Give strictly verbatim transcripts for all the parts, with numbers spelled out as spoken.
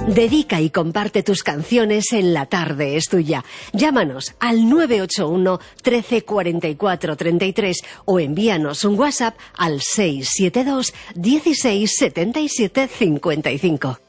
Dedica y comparte tus canciones en La Tarde es Tuya. Llámanos al nueve ocho uno, trece, cuarenta y cuatro, treinta y tres o envíanos un WhatsApp al seis siete dos, dieciséis, setenta y siete, cincuenta y cinco.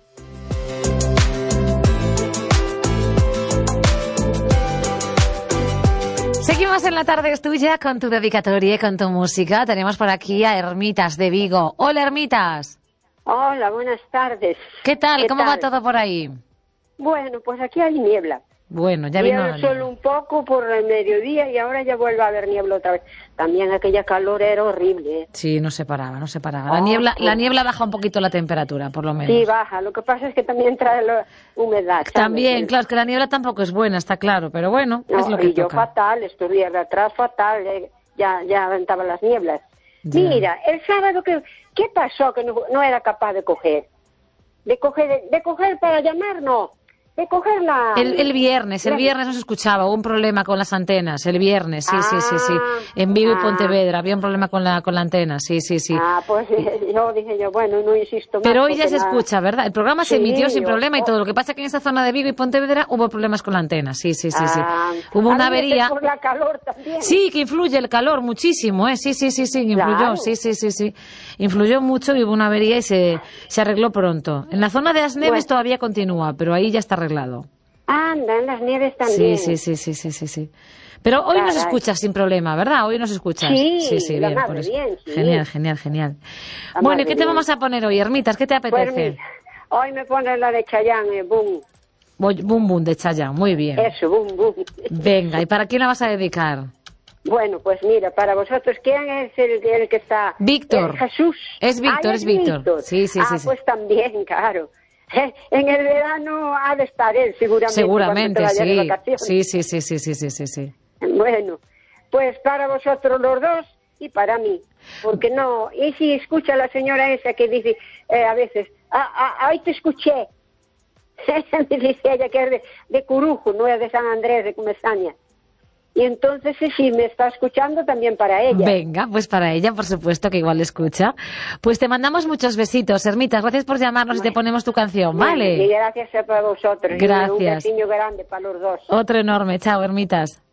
Seguimos en La Tarde es Tuya con tu dedicatoria y con tu música. Tenemos por aquí a Hermitas de Vigo. Hola, Hermitas. Hola, buenas tardes. ¿Qué tal? ¿Qué ¿Cómo tal? va todo por ahí? Bueno, pues aquí hay niebla. Bueno, ya vino la Niebla solo un poco por el mediodía y ahora ya vuelve a haber niebla otra vez. También aquella calor era horrible, ¿eh? Sí, no se paraba, no se paraba. La Oh, niebla, pues... la niebla baja un poquito la temperatura, por lo menos. Sí, baja. Lo que pasa es que también trae la humedad, ¿sabes? También, claro, es que la niebla tampoco es buena, está claro, pero bueno, no, es lo que y yo toca. fatal, estos días de atrás fatal, eh, ya, ya aventaban las nieblas. Ya. Mira, el sábado, que, ¿qué pasó que no, no era capaz de coger? De coger, de, de coger para llamar, no. De coger la... El, el viernes, el la... viernes no se escuchaba, hubo un problema con las antenas, el viernes, sí, ah, sí, sí, sí. En Vigo ah, y Pontevedra había un problema con la, con la antena, sí, sí, sí. Ah, pues yo dije yo, bueno, no insisto más. Pero hoy ya se nada... escucha, ¿verdad? El programa se sí, emitió sin yo... problema y todo. Lo que pasa es que en esa zona de Vigo y Pontevedra hubo problemas con la antena, sí, sí, sí, sí. Ah, Hubo una avería. Por la calor también. Sí, que influye el calor muchísimo, ¿eh? Sí, sí, sí, sí, influyó, claro. sí, sí, sí, sí. Influyó mucho y hubo una avería y se, se arregló pronto. En la zona de las Neves bueno. todavía continúa, pero ahí ya está arreglado. Anda, en las Nieves también. Sí, sí, sí, sí, sí, sí, sí. Pero hoy Caray. nos escuchas sin problema, ¿verdad? Hoy nos escuchas. Sí, sí, sí, bien, por eso. bien sí. Genial, genial, genial. Bueno, ¿y qué te bien. vamos a poner hoy, Hermitas? ¿Qué te apetece? Pues mira, hoy me pones la de Chayanne, eh, boom. Boom, boom, de Chayanne, muy bien. Eso, boom, boom. Venga, ¿y para quién la vas a dedicar? Bueno, pues mira, para vosotros, ¿quién es el, el que está? Víctor. ¿Es Jesús? Es Víctor, ah, es Víctor. Víctor. Sí, sí, ah, sí, sí. pues también, claro. En el verano ha de estar él, seguramente. Seguramente, sí. De vacaciones. sí. Sí, sí, sí, sí, sí, sí, sí. Bueno, pues para vosotros los dos y para mí. Porque no, y si escucha la señora esa que dice eh, a veces, ah, ah, ahí te escuché. Me dice ella que es de, de Curujo, no es de San Andrés, de Comesaña. Y entonces, si me está escuchando, también para ella. Venga, pues para ella, por supuesto, que igual escucha. Pues te mandamos muchos besitos, Hermitas. Gracias por llamarnos bueno, y te ponemos tu canción, ¿vale? Bueno, y gracias para vosotros. Gracias. Y un besiño grande para los dos. Otro enorme. Chao, Hermitas.